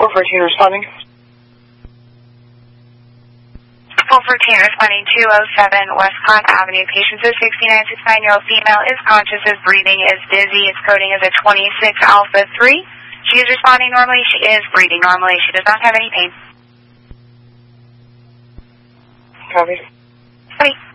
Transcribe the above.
414 responding. 414 responding 207 Westcott Avenue. Patient says 69-year-old female is conscious, is breathing, is dizzy. Its coding is a 26 alpha 3. She is responding normally. She is breathing normally. She does not have any pain. Copy. Copy.